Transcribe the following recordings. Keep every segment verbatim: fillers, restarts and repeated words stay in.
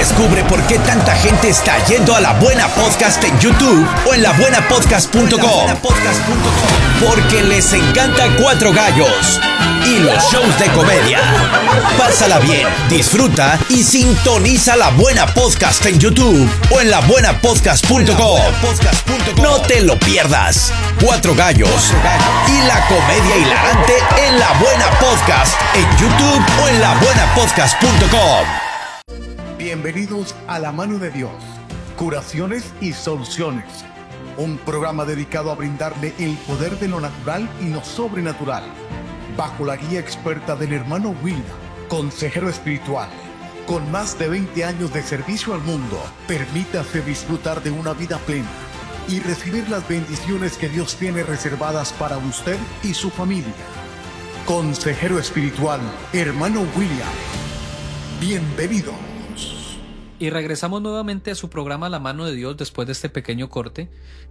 Descubre por qué tanta gente está yendo a La Buena Podcast en YouTube o en la buena podcast punto com. Porque les encanta Cuatro Gallos y los shows de comedia. Pásala bien, disfruta y sintoniza La Buena Podcast en YouTube o en la buena podcast punto com. No te lo pierdas. Cuatro Gallos y la comedia hilarante en La Buena Podcast en YouTube o en la buena podcast punto com. Bienvenidos a La Mano de Dios, curaciones y soluciones. Un programa dedicado a brindarle el poder de lo natural y lo sobrenatural, bajo la guía experta del hermano William, consejero espiritual. Con más de veinte años de servicio al mundo, permítase disfrutar de una vida plena y recibir las bendiciones que Dios tiene reservadas para usted y su familia. Consejero espiritual, hermano William. Bienvenido. Y regresamos nuevamente a su programa La Mano de Dios después de este pequeño corte.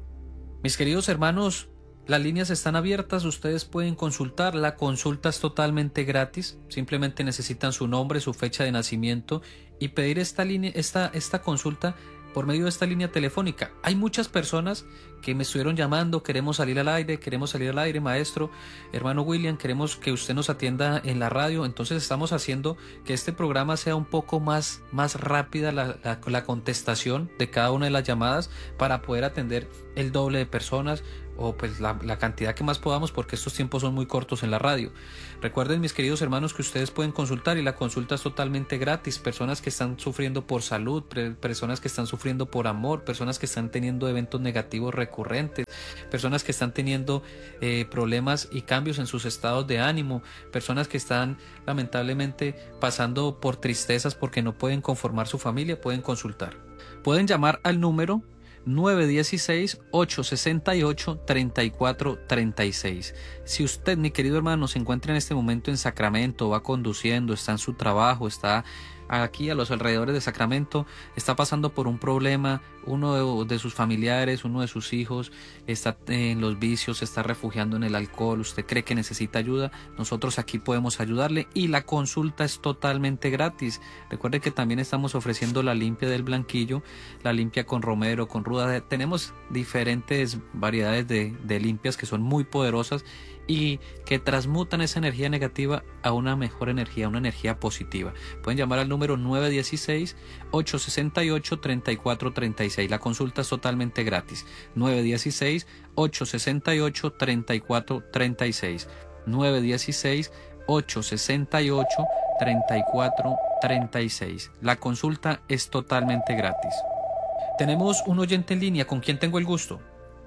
Mis queridos hermanos, las líneas están abiertas, ustedes pueden consultar, la consulta es totalmente gratis, simplemente necesitan su nombre, su fecha de nacimiento y pedir esta línea, esta, esta consulta por medio de esta línea telefónica. Hay muchas personas que me estuvieron llamando, queremos salir al aire, queremos salir al aire, maestro, hermano William, queremos que usted nos atienda en la radio. Entonces estamos haciendo que este programa sea un poco más, más rápida la, la, la contestación de cada una de las llamadas para poder atender el doble de personas o pues la, la cantidad que más podamos, porque estos tiempos son muy cortos en la radio. Recuerden, mis queridos hermanos, que ustedes pueden consultar y la consulta es totalmente gratis. Personas que están sufriendo por salud, personas que están sufriendo por amor, personas que están teniendo eventos negativos recurrentes, personas que están teniendo eh, problemas y cambios en sus estados de ánimo, personas que están lamentablemente pasando por tristezas porque no pueden conformar su familia, pueden consultar. Pueden llamar al número nueve uno seis, ocho seis ocho, tres cuatro tres seis. Si usted, mi querido hermano, se encuentra en este momento en Sacramento, va conduciendo, está en su trabajo, está aquí a los alrededores de Sacramento, está pasando por un problema, uno de, de sus familiares, uno de sus hijos está en los vicios, se está refugiando en el alcohol, usted cree que necesita ayuda, nosotros aquí podemos ayudarle y la consulta es totalmente gratis. Recuerde que también estamos ofreciendo la limpia del blanquillo, la limpia con romero, con ruda, tenemos diferentes variedades de, de limpias que son muy poderosas y que transmutan esa energía negativa a una mejor energía, una energía positiva. Pueden llamar al número nueve uno seis, ocho seis ocho, tres cuatro tres seis. La consulta es totalmente gratis. nueve uno seis, ocho seis ocho, tres cuatro tres seis. nueve uno seis, ocho seis ocho, tres cuatro tres seis. La consulta es totalmente gratis. Tenemos un oyente en línea. ¿Con quién tengo el gusto?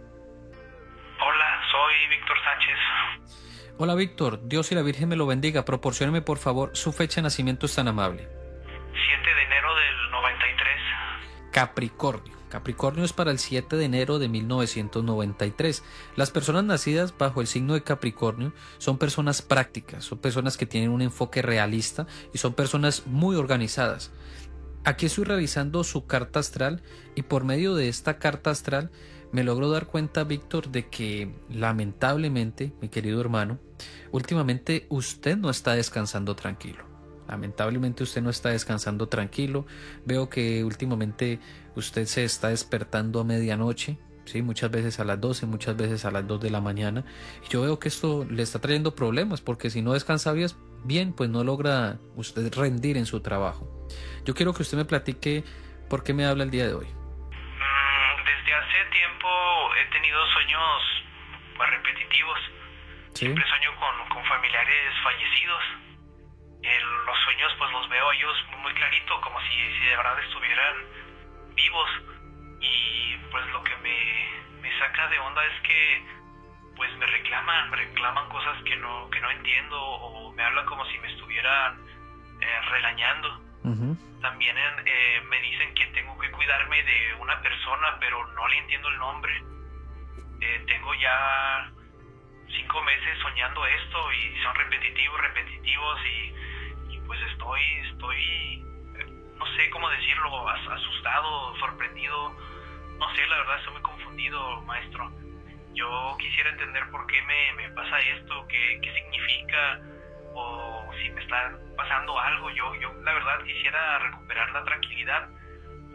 Hola Víctor, Dios y la Virgen me lo bendiga. Proporcióneme por favor su fecha de nacimiento, es tan amable. siete de enero del noventa y tres. Capricornio. Capricornio es para el siete de enero de mil novecientos noventa y tres. Las personas nacidas bajo el signo de Capricornio son personas prácticas, son personas que tienen un enfoque realista y son personas muy organizadas. Aquí estoy revisando su carta astral y por medio de esta carta astral me logro dar cuenta, Víctor, de que lamentablemente, mi querido hermano, últimamente usted no está descansando tranquilo. Lamentablemente usted no está descansando tranquilo. Veo que últimamente usted se está despertando a medianoche, ¿sí? Muchas veces a las doce, muchas veces a las dos de la mañana. Y yo veo que esto le está trayendo problemas, porque si no descansa bien, pues no logra usted rendir en su trabajo. Yo quiero que usted me platique por qué me habla el día de hoy. Desde hace tiempo he tenido sueños repetitivos. ¿Sí? Siempre sueño con, con familiares fallecidos. El, los sueños pues los veo a ellos muy clarito, como si, si de verdad estuvieran vivos. Y pues lo que me, me saca de onda es que pues me reclaman, me reclaman cosas que no, que no entiendo, o me hablan como si me estuvieran eh, regañando. Uh-huh. También eh, me dicen que tengo que cuidarme de una persona, pero no le entiendo el nombre. Eh, tengo ya cinco meses soñando esto y son repetitivos, repetitivos y, y pues estoy, estoy, no sé cómo decirlo, asustado, sorprendido. No sé, la verdad estoy muy confundido, maestro. Yo quisiera entender por qué me, me pasa esto, qué, qué significa, o si me está pasando algo. Yo, yo la verdad quisiera recuperar la tranquilidad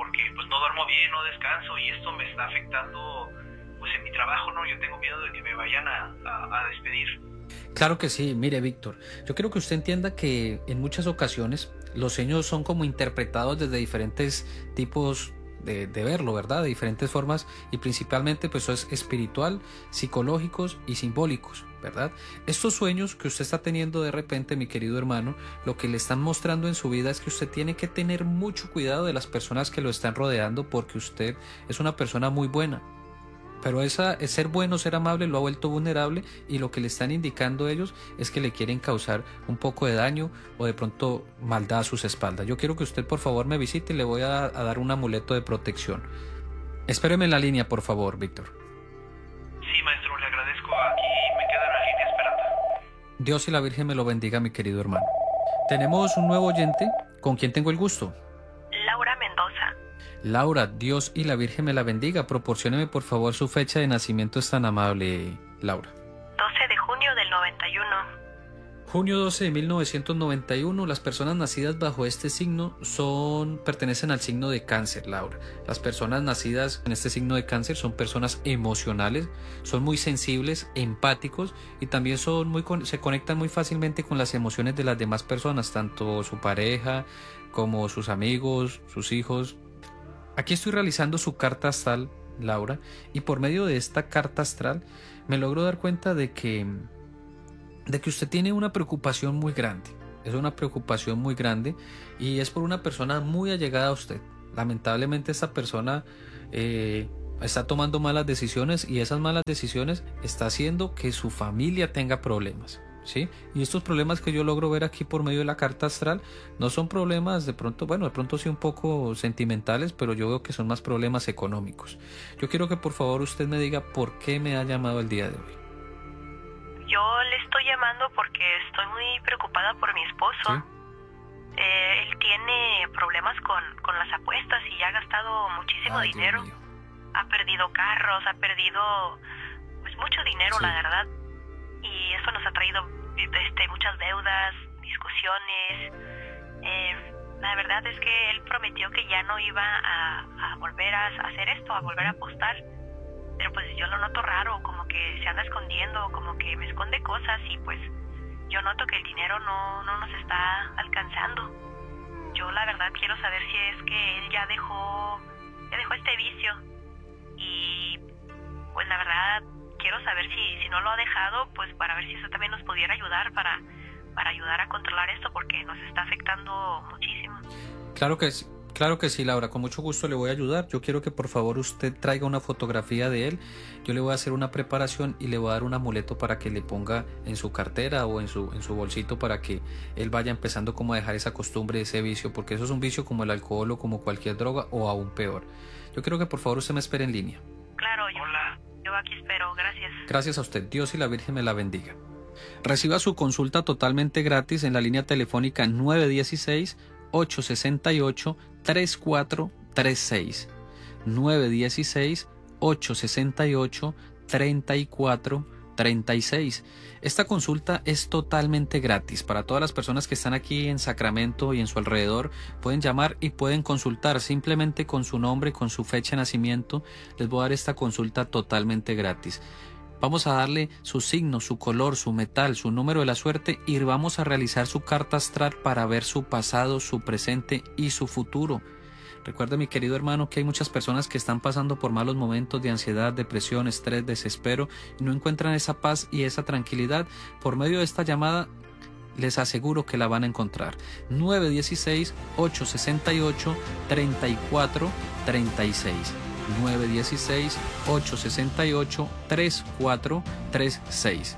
porque pues no duermo bien, no descanso y esto me está afectando pues en mi trabajo, ¿no? Yo tengo miedo de que me vayan a, a, a despedir. Claro que sí, mire Víctor, yo quiero que usted entienda que en muchas ocasiones los sueños son como interpretados desde diferentes tipos de, de verlo, ¿verdad? De diferentes formas y principalmente pues eso es espiritual, psicológicos y simbólicos, ¿verdad? Estos sueños que usted está teniendo de repente, mi querido hermano, lo que le están mostrando en su vida es que usted tiene que tener mucho cuidado de las personas que lo están rodeando porque usted es una persona muy buena. Pero esa, ser bueno, ser amable lo ha vuelto vulnerable y lo que le están indicando ellos es que le quieren causar un poco de daño o de pronto maldad a sus espaldas. Yo quiero que usted por favor me visite y le voy a, a dar un amuleto de protección. Espéreme en la línea, por favor, Víctor. Sí, maestro, le agradezco. Aquí me quedo en la línea esperando. Dios y la Virgen me lo bendiga, mi querido hermano. Tenemos un nuevo oyente. ¿Con quién tengo el gusto? Laura Mendoza. Laura, Dios y la Virgen me la bendiga. Proporcióneme por favor su fecha de nacimiento, es tan amable, Laura. doce de junio del noventa y uno. Junio doce de mil novecientos noventa y uno. Las personas nacidas bajo este signo son pertenecen al signo de Cáncer, Laura. Las personas nacidas en este signo de Cáncer son personas emocionales, son muy sensibles, empáticos y también son muy se conectan muy fácilmente con las emociones de las demás personas, tanto su pareja como sus amigos, sus hijos. Aquí estoy realizando su carta astral, Laura, y por medio de esta carta astral me logro dar cuenta de que, de que usted tiene una preocupación muy grande. Es una preocupación muy grande y es por una persona muy allegada a usted. Lamentablemente esta persona eh, está tomando malas decisiones y esas malas decisiones está haciendo que su familia tenga problemas. ¿Sí? Y estos problemas que yo logro ver aquí por medio de la carta astral no son problemas de pronto, bueno, de pronto sí un poco sentimentales, pero yo veo que son más problemas económicos. Yo quiero que por favor usted me diga por qué me ha llamado el día de hoy. Yo le estoy llamando porque estoy muy preocupada por mi esposo. ¿Sí? Eh, él tiene problemas con, con las apuestas y ya ha gastado muchísimo Ay, dinero. Dios mío. Ha perdido carros, ha perdido pues mucho dinero, Sí. la verdad. Y eso nos ha traído este, muchas deudas, discusiones. Eh, la verdad es que él prometió que ya no iba a, a volver a hacer esto, a volver a apostar. Pero pues yo lo noto raro, como que se anda escondiendo, como que me esconde cosas y pues yo noto que el dinero no, no nos está alcanzando. Yo la verdad quiero saber si es que él ya dejó, ya dejó este vicio. Y pues la verdad quiero saber si, si no lo ha dejado, pues para ver si eso también nos pudiera ayudar para, para ayudar a controlar esto, porque nos está afectando muchísimo. Claro que sí, claro que sí, Laura, con mucho gusto le voy a ayudar. Yo quiero que por favor usted traiga una fotografía de él. Yo le voy a hacer una preparación y le voy a dar un amuleto para que le ponga en su cartera o en su, en su bolsito para que él vaya empezando como a dejar esa costumbre, ese vicio, porque eso es un vicio como el alcohol o como cualquier droga o aún peor. Yo quiero que por favor usted me espere en línea. Claro, yo, Hola. yo aquí espero, gracias. Gracias a usted, Dios y la Virgen me la bendiga. Reciba su consulta totalmente gratis en la línea telefónica nueve uno seis, ocho seis ocho, tres cuatro tres seis. nueve uno seis, ocho seis ocho, tres cuatro tres seis. Esta consulta es totalmente gratis. Para todas las personas que están aquí en Sacramento y en su alrededor, pueden llamar y pueden consultar simplemente con su nombre, con su fecha de nacimiento. Les voy a dar esta consulta totalmente gratis. Vamos a darle su signo, su color, su metal, su número de la suerte y vamos a realizar su carta astral para ver su pasado, su presente y su futuro. Recuerde, mi querido hermano, que hay muchas personas que están pasando por malos momentos de ansiedad, depresión, estrés, desespero y no encuentran esa paz y esa tranquilidad. Por medio de esta llamada les aseguro que la van a encontrar. nueve uno seis, ocho seis ocho, tres cuatro tres seis. nueve uno seis, ocho seis ocho, tres cuatro tres seis.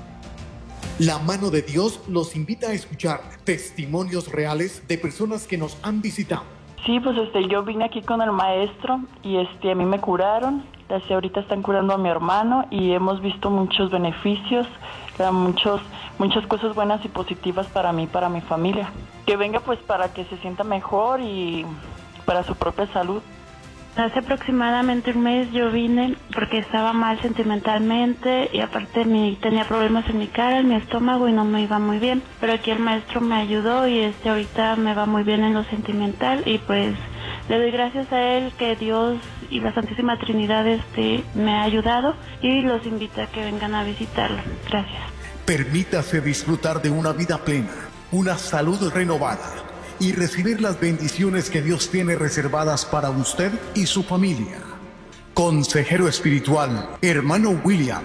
La mano de Dios los invita a escuchar testimonios reales de personas que nos han visitado. Sí, pues este, yo vine aquí con el maestro y este, a mí me curaron. Así ahorita están curando a mi hermano y hemos visto muchos beneficios, muchos, muchas cosas buenas y positivas para mí, para mi familia. Que venga pues para que se sienta mejor y para su propia salud. Hace aproximadamente un mes yo vine porque estaba mal sentimentalmente y aparte mi, tenía problemas en mi cara, en mi estómago y no me iba muy bien. Pero aquí el maestro me ayudó y este ahorita me va muy bien en lo sentimental y pues Le doy gracias a él que Dios y la Santísima Trinidad este, me ha ayudado y los invito a que vengan a visitarlo. Gracias. Permítase disfrutar de una vida plena, una salud renovada y recibir las bendiciones que Dios tiene reservadas para usted y su familia. Consejero espiritual, hermano William.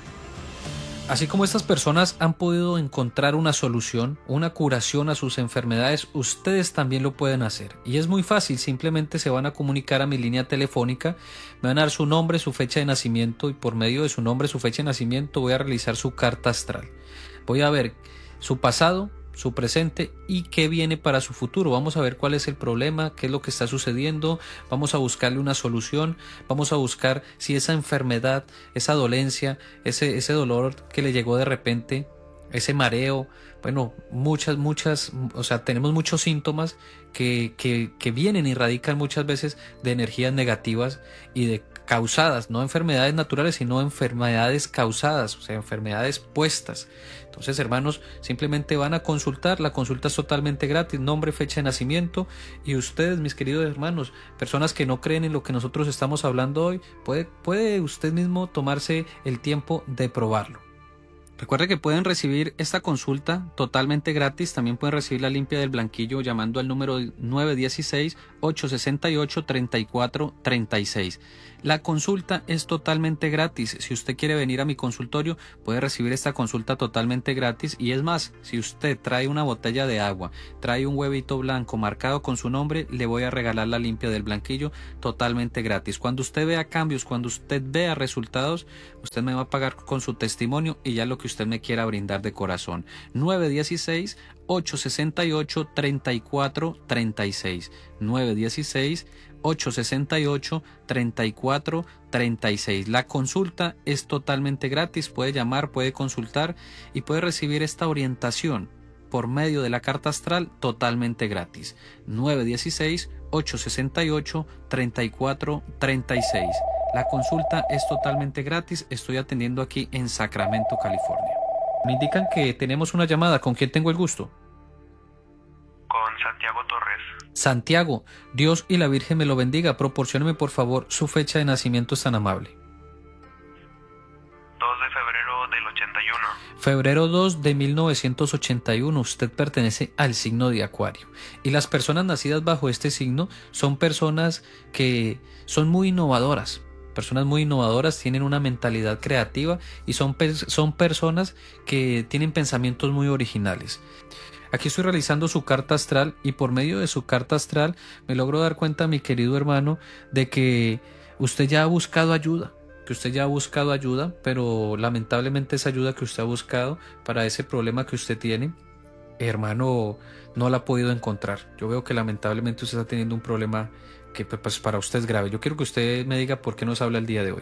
Así como estas personas han podido encontrar una solución, una curación a sus enfermedades, ustedes también lo pueden hacer. Y es muy fácil, simplemente se van a comunicar a mi línea telefónica, me van a dar su nombre, su fecha de nacimiento y por medio de su nombre, su fecha de nacimiento voy a realizar su carta astral. Voy a ver su pasado, su presente y qué viene para su futuro. Vamos a ver cuál es el problema, qué es lo que está sucediendo, vamos a buscarle una solución, vamos a buscar si esa enfermedad, esa dolencia, ese, ese dolor que le llegó de repente, ese mareo, bueno, muchas, muchas, o sea, tenemos muchos síntomas que, que, que vienen y radican muchas veces de energías negativas y de causadas, no enfermedades naturales, sino enfermedades causadas, o sea, enfermedades puestas. Entonces, hermanos, simplemente van a consultar, la consulta es totalmente gratis, nombre, fecha de nacimiento, y ustedes, mis queridos hermanos, personas que no creen en lo que nosotros estamos hablando hoy, puede, puede usted mismo tomarse el tiempo de probarlo. Recuerde que pueden recibir esta consulta totalmente gratis, también pueden recibir la limpia del blanquillo llamando al número nueve uno seis, ocho seis ocho, tres cuatro tres seis. La consulta es totalmente gratis, si usted quiere venir a mi consultorio puede recibir esta consulta totalmente gratis y es más, si usted trae una botella de agua, trae un huevito blanco marcado con su nombre, le voy a regalar la limpia del blanquillo totalmente gratis. Cuando usted vea cambios, cuando usted vea resultados, usted me va a pagar con su testimonio y ya lo que usted me quiera brindar de corazón. nueve uno seis, ocho seis ocho, tres cuatro tres seis. nueve uno seis, ocho seis ocho, tres cuatro tres seis. La consulta es totalmente gratis, puede llamar, puede consultar y puede recibir esta orientación por medio de la carta astral totalmente gratis. nueve uno seis, ocho seis ocho, tres cuatro tres seis. La consulta es totalmente gratis, estoy atendiendo aquí en Sacramento, California. Me indican que tenemos una llamada, ¿con quién tengo el gusto? Con Santiago Torres. Santiago, Dios y la Virgen me lo bendiga, proporcióneme por favor su fecha de nacimiento, es tan amable. dos de febrero del ochenta y uno. Febrero dos de mil novecientos ochenta y uno, usted pertenece al signo de Acuario. Y las personas nacidas bajo este signo son personas que son muy innovadoras. Personas muy innovadoras, tienen una mentalidad creativa y son, son personas que tienen pensamientos muy originales. Aquí estoy realizando su carta astral y por medio de su carta astral me logro dar cuenta, mi querido hermano, de que usted ya ha buscado ayuda, que usted ya ha buscado ayuda, pero lamentablemente esa ayuda que usted ha buscado para ese problema que usted tiene, hermano, no la ha podido encontrar. Yo veo que lamentablemente usted está teniendo un problema que pues para usted es grave. Yo quiero que usted me diga por qué nos habla el día de hoy.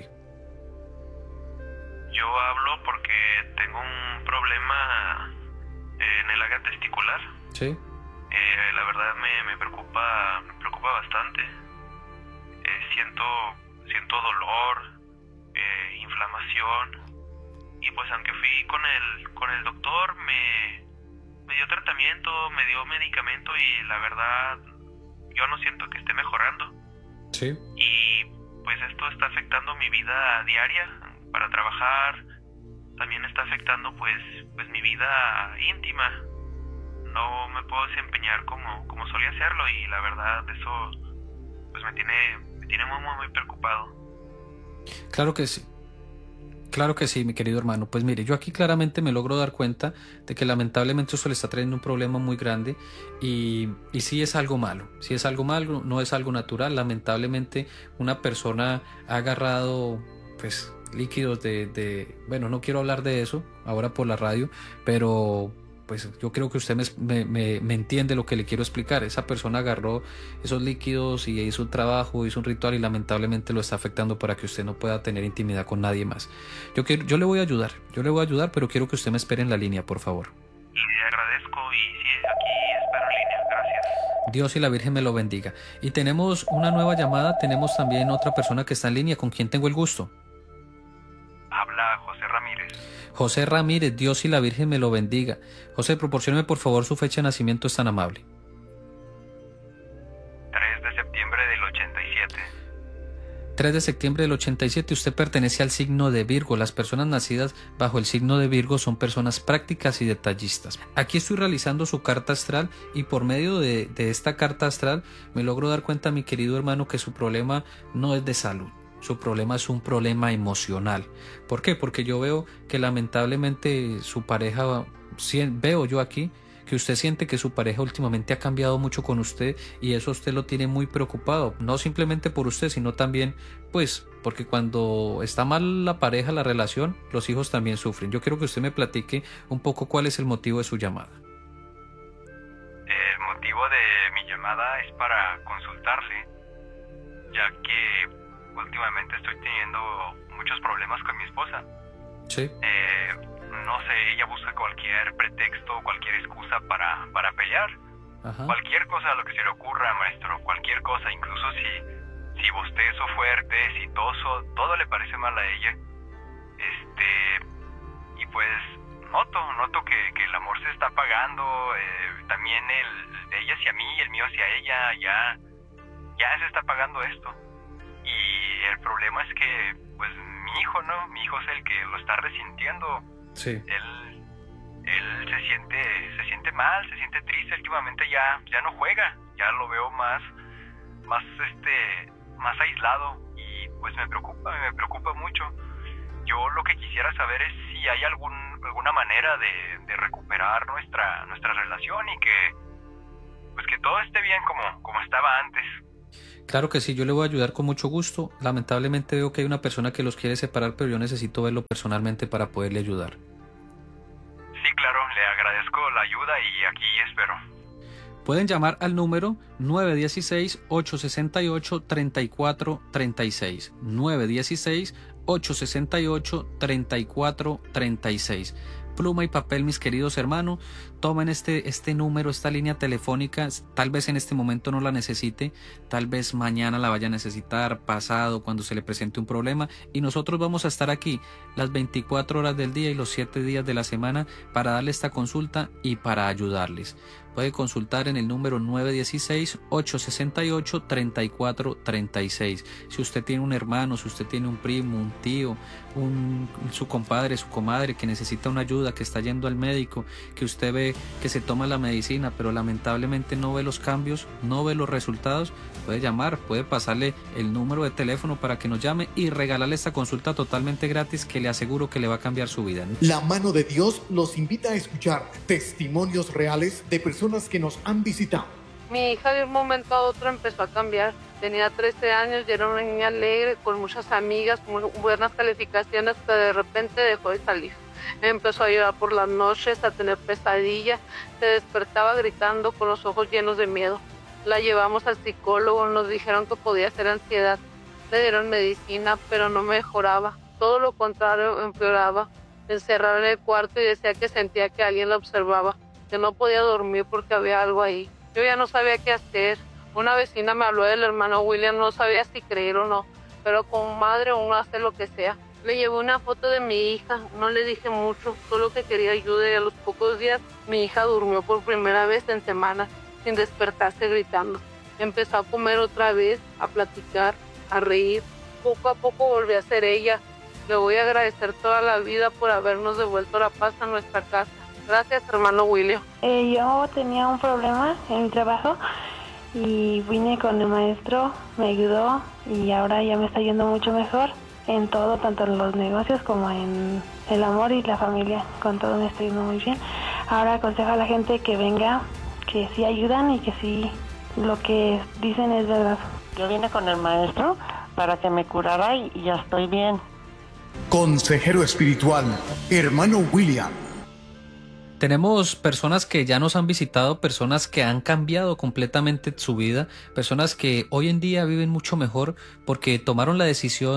Yo hablo porque tengo un problema en el área testicular. Sí. Eh, la verdad me, me preocupa, me preocupa bastante. Eh, siento, siento dolor, eh, inflamación. Y pues aunque fui con el, con el doctor, me, me dio tratamiento, me dio medicamento y la verdad yo no siento que esté mejorando. Sí. Y pues esto está afectando mi vida diaria para trabajar. También está afectando pues, pues mi vida íntima. No me puedo desempeñar como, como solía hacerlo y la verdad eso pues me tiene, me tiene muy, muy, muy preocupado. Claro que sí. Claro que sí, mi querido hermano. Pues mire, yo aquí claramente me logro dar cuenta de que lamentablemente eso le está trayendo un problema muy grande y, y sí es algo malo, sí es algo malo, no es algo natural. Lamentablemente una persona ha agarrado pues líquidos de, de bueno, no quiero hablar de eso ahora por la radio, pero pues yo creo que usted me, me, me entiende lo que le quiero explicar. Esa persona agarró esos líquidos y hizo un trabajo, hizo un ritual y lamentablemente lo está afectando para que usted no pueda tener intimidad con nadie más. Yo, quiero, yo le voy a ayudar, yo le voy a ayudar, pero quiero que usted me espere en la línea, por favor. Le agradezco y sí, aquí espero en línea, gracias. Dios y la Virgen me lo bendiga. Y tenemos una nueva llamada, tenemos también otra persona que está en línea, ¿con quién tengo el gusto? Habla José Ramírez. José Ramírez, Dios y la Virgen me lo bendiga. José, proporcióneme por favor su fecha de nacimiento, es tan amable. tres de septiembre del ochenta y siete. tres de septiembre del ochenta y siete, usted pertenece al signo de Virgo. Las personas nacidas bajo el signo de Virgo son personas prácticas y detallistas. Aquí estoy realizando su carta astral y por medio de, de esta carta astral me logro dar cuenta, mi querido hermano, que su problema no es de salud. Su problema es un problema emocional. ¿Por qué? Porque yo veo que lamentablemente su pareja, veo yo aquí, que usted siente que su pareja últimamente ha cambiado mucho con usted y eso usted lo tiene muy preocupado, no simplemente por usted, sino también, pues, porque cuando está mal la pareja, la relación, los hijos también sufren. Yo quiero que usted me platique un poco cuál es el motivo de su llamada. El motivo de mi llamada es para consultarle, ya que últimamente estoy teniendo muchos problemas con mi esposa. Sí. Eh, no sé, ella busca cualquier pretexto, cualquier excusa para, para pelear. Ajá. Cualquier cosa, lo que se le ocurra, maestro, cualquier cosa, incluso si, si bostezo fuerte, si toso, todo le parece mal a ella. Este, y pues noto, noto que, que el amor se está apagando, eh, también el de ella hacia mí y el mío hacia ella, ya, ya se está apagando esto. Y el problema es que, pues, mi hijo, ¿no? Mi hijo es el que lo está resintiendo. Sí. Él, él se siente, se siente mal, se siente triste. Últimamente ya, ya no juega. Ya lo veo más, más, este, más aislado. Y pues me preocupa, me preocupa mucho. Yo lo que quisiera saber es si hay algún, alguna manera de, de recuperar nuestra, nuestra relación y que, pues, que todo esté bien como, como estaba antes. Claro que sí, yo le voy a ayudar con mucho gusto. Lamentablemente veo que hay una persona que los quiere separar, pero yo necesito verlo personalmente para poderle ayudar. Sí, claro, le agradezco la ayuda y aquí espero. Pueden llamar al número nueve uno seis, ocho seis ocho, tres cuatro tres seis. nueve uno seis, ocho seis ocho, tres cuatro tres seis. Pluma y papel, mis queridos hermanos, tomen este, este número, esta línea telefónica. Tal vez en este momento no la necesite, tal vez mañana la vaya a necesitar, pasado, cuando se le presente un problema, y nosotros vamos a estar aquí las veinticuatro horas del día y los siete días de la semana para darle esta consulta y para ayudarles. Puede consultar en el número nueve uno seis, ocho seis ocho, tres cuatro tres seis. Si usted tiene un hermano, si usted tiene un primo, un tío, un, su compadre, su comadre que necesita una ayuda, que está yendo al médico, que usted ve que se toma la medicina, pero lamentablemente no ve los cambios, no ve los resultados, puede llamar, puede pasarle el número de teléfono para que nos llame y regalarle esta consulta totalmente gratis que le aseguro que le va a cambiar su vida. La mano de Dios los invita a escuchar testimonios reales de personas que nos han visitado. Mi hija de un momento a otro empezó a cambiar. Tenía trece años y era una niña alegre, con muchas amigas, muy buenas calificaciones, pero de repente dejó de salir. Empezó a llorar por las noches, a tener pesadillas, se despertaba gritando con los ojos llenos de miedo. La llevamos al psicólogo, nos dijeron que podía ser ansiedad. Le dieron medicina, pero no mejoraba. Todo lo contrario, empeoraba. Me encerraron en el cuarto y decía que sentía que alguien la observaba, que no podía dormir porque había algo ahí. Yo ya no sabía qué hacer. Una vecina me habló del hermano William, no sabía si creer o no, pero como madre uno hace lo que sea. Le llevé una foto de mi hija, no le dije mucho, solo que quería ayuda y a los pocos días mi hija durmió por primera vez en semanas sin despertarse gritando. Empezó a comer otra vez, a platicar, a reír. Poco a poco volví a ser ella. Le voy a agradecer toda la vida por habernos devuelto la paz a nuestra casa. Gracias, hermano William. Eh, yo tenía un problema en mi trabajo y vine con el maestro, me ayudó y ahora ya me está yendo mucho mejor en todo, tanto en los negocios como en el amor y la familia. Con todo me está yendo muy bien. Ahora aconsejo a la gente que venga, que sí ayudan y que sí lo que dicen es verdad. Yo vine con el maestro para que me curara y ya estoy bien. Consejero espiritual, hermano William. Tenemos personas que ya nos han visitado, personas que han cambiado completamente su vida, personas que hoy en día viven mucho mejor porque tomaron la decisión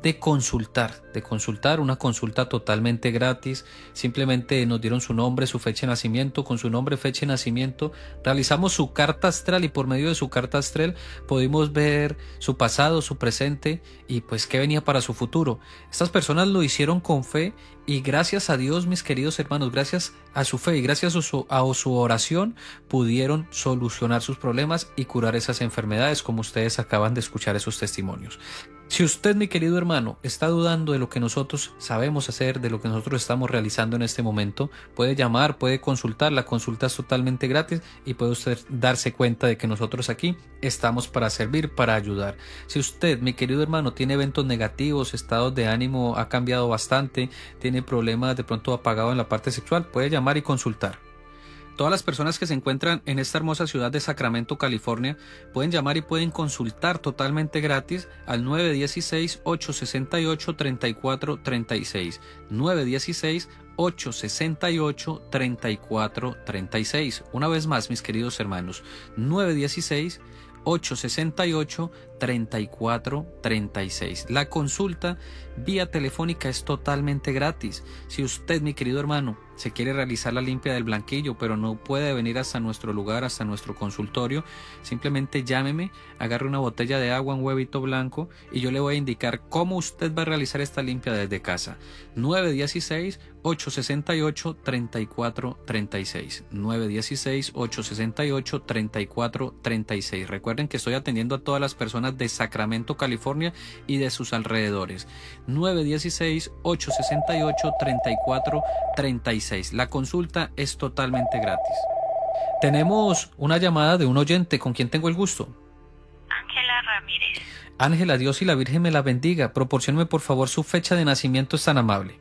de consultar, de consultar, una consulta totalmente gratis. Simplemente nos dieron su nombre, su fecha de nacimiento, con su nombre, fecha de nacimiento, realizamos su carta astral y por medio de su carta astral pudimos ver su pasado, su presente y pues qué venía para su futuro. Estas personas lo hicieron con fe y gracias a Dios, mis queridos hermanos, gracias a su fe y gracias a su, a su oración pudieron solucionar sus problemas y curar esas enfermedades, como ustedes acaban de escuchar esos testimonios. Si usted, mi querido hermano, está dudando de lo que nosotros sabemos hacer, de lo que nosotros estamos realizando en este momento, puede llamar, puede consultar, la consulta es totalmente gratis y puede usted darse cuenta de que nosotros aquí estamos para servir, para ayudar. Si usted, mi querido hermano, tiene eventos negativos, estados de ánimo ha cambiado bastante, tiene problemas de pronto apagado en la parte sexual, puede llamar y consultar. Todas las personas que se encuentran en esta hermosa ciudad de Sacramento, California, pueden llamar y pueden consultar totalmente gratis al nueve uno seis, ocho seis ocho, tres cuatro tres seis. nueve uno seis, ocho seis ocho, tres cuatro tres seis. Una vez más, mis queridos hermanos, nueve uno seis, ocho seis ocho, tres cuatro tres seis. La consulta vía telefónica es totalmente gratis. Si usted, mi querido hermano, se quiere realizar la limpia del blanquillo pero no puede venir hasta nuestro lugar, hasta nuestro consultorio, simplemente llámeme, agarre una botella de agua, un huevito blanco y yo le voy a indicar cómo usted va a realizar esta limpia desde casa. nueve uno seis, ocho seis ocho, tres cuatro tres seis. nueve uno seis, ocho seis ocho, tres cuatro tres seis. Recuerden que estoy atendiendo a todas las personas de Sacramento, California y de sus alrededores. nueve uno seis, ocho seis ocho, tres cuatro tres seis. La consulta es totalmente gratis. Tenemos una llamada de un oyente. ¿Con quién tengo el gusto? Ángela Ramírez. Ángela, Dios y la Virgen me la bendiga. Proporcióneme por favor su fecha de nacimiento, es tan amable.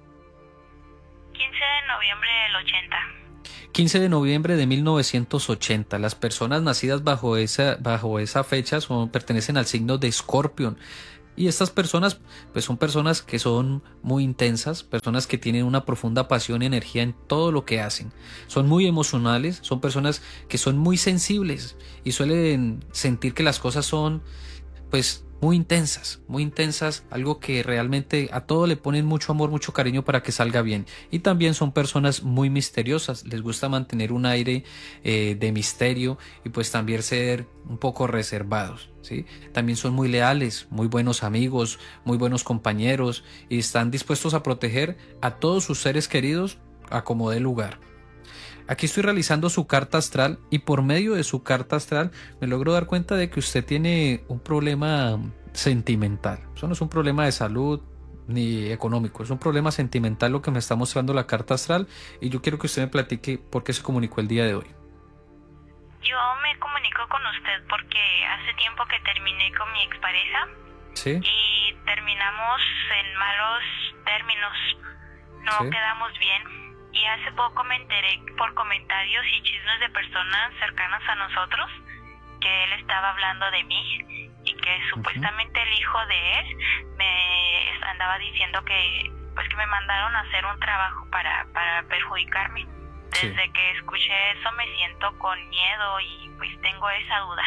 quince de noviembre del ochenta. quince de noviembre de mil novecientos ochenta. Las personas nacidas bajo esa, bajo esa fecha son, pertenecen al signo de Escorpión. Y estas personas pues son personas que son muy intensas, personas que tienen una profunda pasión y energía en todo lo que hacen. Son muy emocionales, son personas que son muy sensibles y suelen sentir que las cosas son pues muy intensas, muy intensas, algo que realmente a todo le ponen mucho amor, mucho cariño para que salga bien. Y también son personas muy misteriosas, les gusta mantener un aire eh, de misterio y pues también ser un poco reservados, ¿sí? También son muy leales, muy buenos amigos, muy buenos compañeros y están dispuestos a proteger a todos sus seres queridos a como dé lugar. Aquí estoy realizando su carta astral y por medio de su carta astral me logro dar cuenta de que usted tiene un problema sentimental. Eso no es un problema de salud ni económico, es un problema sentimental lo que me está mostrando la carta astral y yo quiero que usted me platique por qué se comunicó el día de hoy. Yo me comunico con usted porque hace tiempo que terminé con mi expareja. ¿Sí? Y terminamos en malos términos, no ¿Sí? quedamos bien. Y hace poco me enteré por comentarios y chismes de personas cercanas a nosotros que él estaba hablando de mí y que supuestamente el hijo de él me andaba diciendo que pues que me mandaron a hacer un trabajo para, para perjudicarme. Desde sí. que escuché eso me siento con miedo y pues tengo esa duda.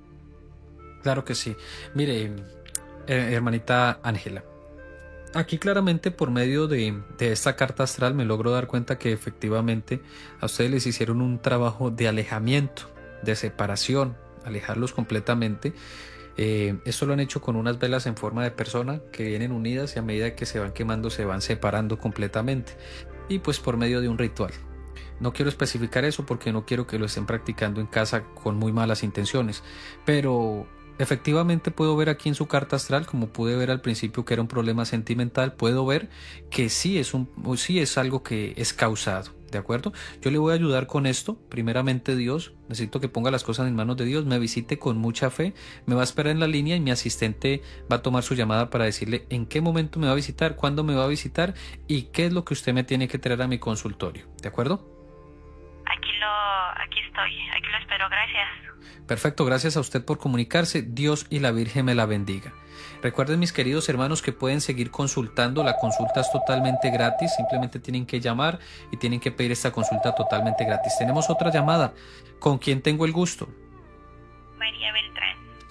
Claro que sí. Mire, eh, hermanita Ángela, aquí claramente por medio de, de esta carta astral me logro dar cuenta que efectivamente a ustedes les hicieron un trabajo de alejamiento, de separación, alejarlos completamente. Eh, esto lo han hecho con unas velas en forma de persona que vienen unidas y a medida que se van quemando se van separando completamente y pues por medio de un ritual. No quiero especificar eso porque no quiero que lo estén practicando en casa con muy malas intenciones, pero efectivamente puedo ver aquí en su carta astral, como pude ver al principio que era un problema sentimental, puedo ver que sí es, un, sí es algo que es causado, ¿de acuerdo? Yo le voy a ayudar con esto, primeramente Dios, necesito que ponga las cosas en manos de Dios, me visite con mucha fe, me va a esperar en la línea y mi asistente va a tomar su llamada para decirle en qué momento me va a visitar, cuándo me va a visitar y qué es lo que usted me tiene que traer a mi consultorio, ¿de acuerdo? Aquí lo, aquí estoy, aquí lo espero, gracias. Perfecto, gracias a usted por comunicarse, Dios y la Virgen me la bendiga. Recuerden mis queridos hermanos que pueden seguir consultando, la consulta es totalmente gratis, simplemente tienen que llamar y tienen que pedir esta consulta totalmente gratis. Tenemos otra llamada, ¿con quién tengo el gusto? María Beltrán.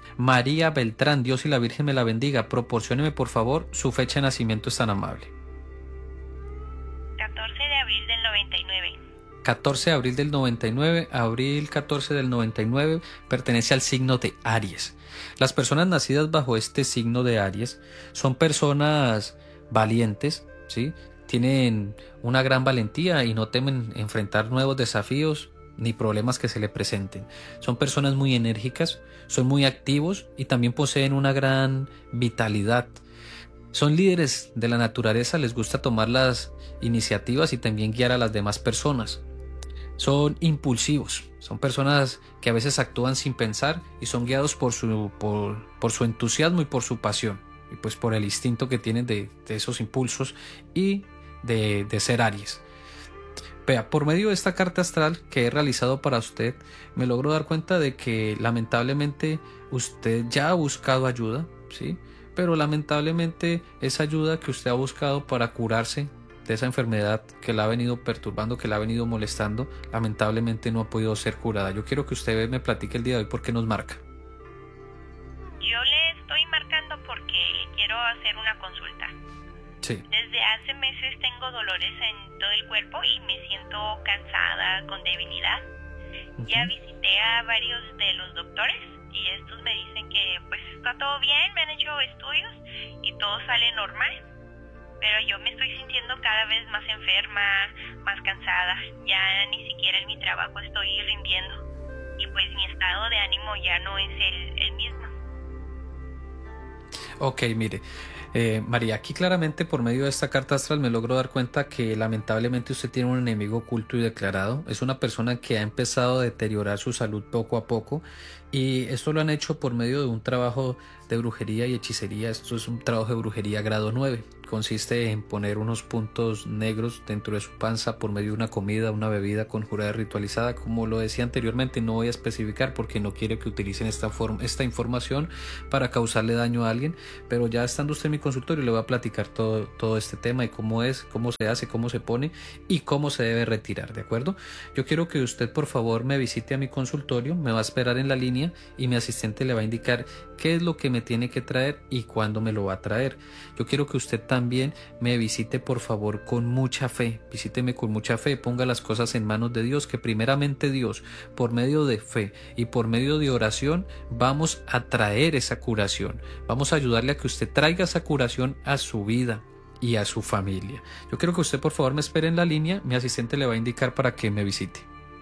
María Beltrán, Dios y la Virgen me la bendiga. Proporcióneme por favor su fecha de nacimiento, es tan amable. catorce de abril del noventa y nueve. catorce de abril del noventa y nueve, abril catorce del noventa y nueve, pertenece al signo de Aries. Las personas nacidas bajo este signo de Aries son personas valientes, ¿sí? Tienen una gran valentía y no temen enfrentar nuevos desafíos ni problemas que se le presenten. Son personas muy enérgicas, son muy activos y también poseen una gran vitalidad. Son líderes de la naturaleza, les gusta tomar las iniciativas y también guiar a las demás personas. Son impulsivos, son personas que a veces actúan sin pensar y son guiados por su, por, por su entusiasmo y por su pasión, y pues por el instinto que tienen de, de esos impulsos y de, de ser Aries. Vea, por medio de esta carta astral que he realizado para usted, me logro dar cuenta de que lamentablemente usted ya ha buscado ayuda, ¿sí? Pero lamentablemente esa ayuda que usted ha buscado para curarse de esa enfermedad que la ha venido perturbando, que la ha venido molestando, lamentablemente no ha podido ser curada. Yo quiero que usted me platique el día de hoy por qué nos marca. Yo le estoy marcando porque le quiero hacer una consulta. Sí. Desde hace meses tengo dolores en todo el cuerpo y me siento cansada, con debilidad. Uh-huh. Ya visité a varios de los doctores y estos me dicen que pues está todo bien, me han hecho estudios y todo sale normal. Pero yo me estoy sintiendo cada vez más enferma, más cansada. Ya ni siquiera en mi trabajo estoy rindiendo. Y pues mi estado de ánimo ya no es el, el mismo. Ok, mire, eh, María, aquí claramente por medio de esta carta astral me logro dar cuenta que lamentablemente usted tiene un enemigo oculto y declarado. Es una persona que ha empezado a deteriorar su salud poco a poco y esto lo han hecho por medio de un trabajo de brujería y hechicería. Esto es un trabajo de brujería grado nueve. Consiste en poner unos puntos negros dentro de su panza por medio de una comida, una bebida conjurada y ritualizada. Como lo decía anteriormente, no voy a especificar porque no quiero que utilicen esta, forma, esta información para causarle daño a alguien, pero ya estando usted en mi consultorio le voy a platicar todo, todo este tema y cómo es, cómo se hace, cómo se pone y cómo se debe retirar, ¿de acuerdo? Yo quiero que usted por favor me visite a mi consultorio, me va a esperar en la línea y mi asistente le va a indicar qué es lo que me tiene que traer y cuándo me lo va a traer. Yo quiero que usted también me visite por favor con mucha fe, visíteme con mucha fe, ponga las cosas en manos de Dios, que primeramente Dios, por medio de fe y por medio de oración, vamos a traer esa curación, vamos a ayudarle a que usted traiga esa curación a su vida y a su familia. Yo quiero que usted por favor me espere en la línea, mi asistente le va a indicar para que me visite.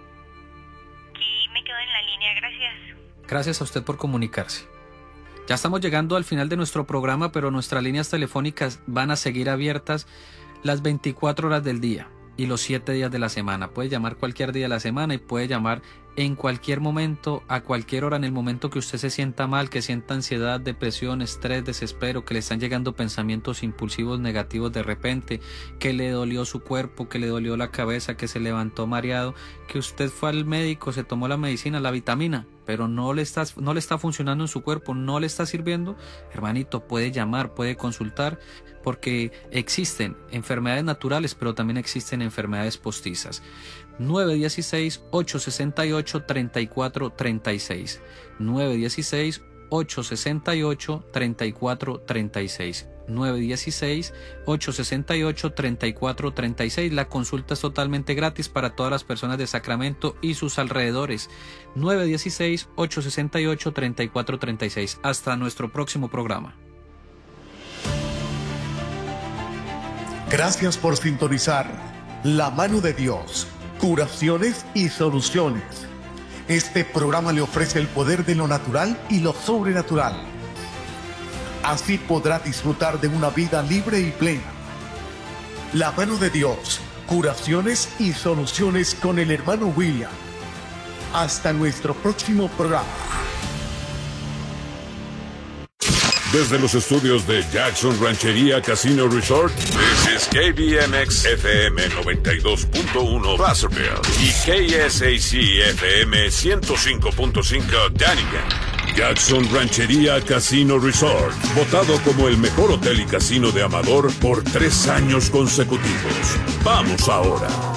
Aquí me quedo en la línea, gracias. Gracias a usted por comunicarse. Ya estamos llegando al final de nuestro programa, pero nuestras líneas telefónicas van a seguir abiertas las veinticuatro horas del día y los siete días de la semana. Puede llamar cualquier día de la semana y puede llamar en cualquier momento, a cualquier hora, en el momento que usted se sienta mal, que sienta ansiedad, depresión, estrés, desespero, que le están llegando pensamientos impulsivos negativos de repente, que le dolió su cuerpo, que le dolió la cabeza, que se levantó mareado, que usted fue al médico, se tomó la medicina, la vitamina, pero no le está, no le está funcionando en su cuerpo, no le está sirviendo, hermanito, puede llamar, puede consultar, porque existen enfermedades naturales, pero también existen enfermedades postizas. nueve uno seis, ocho seis ocho, tres cuatro tres seis, nueve uno seis, ocho seis ocho, tres cuatro tres seis, nueve uno seis, ocho seis ocho, tres cuatro tres seis. La consulta es totalmente gratis para todas las personas de Sacramento y sus alrededores. nueve uno seis, ocho seis ocho, tres cuatro tres seis. Hasta nuestro próximo programa. Gracias por sintonizar La Mano de Dios, curaciones y soluciones. Este programa le ofrece el poder de lo natural y lo sobrenatural. Así podrá disfrutar de una vida libre y plena. La Mano de Dios, curaciones y soluciones con el hermano William. Hasta nuestro próximo programa. Desde los estudios de Jackson Ranchería Casino Resort, this is K B M X F M noventa y dos punto uno Placerville y K S A C F M ciento cinco punto cinco Dunnigan. Jackson Ranchería Casino Resort, votado como el mejor hotel y casino de Amador por tres años consecutivos. Vamos ahora.